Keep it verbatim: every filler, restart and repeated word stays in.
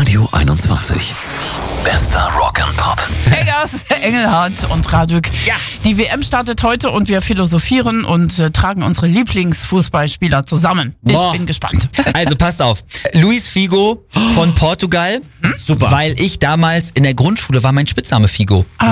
Radio einundzwanzig. Bester Rock'n'Pop. Eggers, Engelhardt und Radük. Ja. Die W M startet heute und wir philosophieren und äh, tragen unsere Lieblingsfußballspieler zusammen. Ich Boah. bin gespannt. Also passt auf. Luis Figo von Portugal. Hm? Super. Weil ich damals in der Grundschule war mein Spitzname Figo.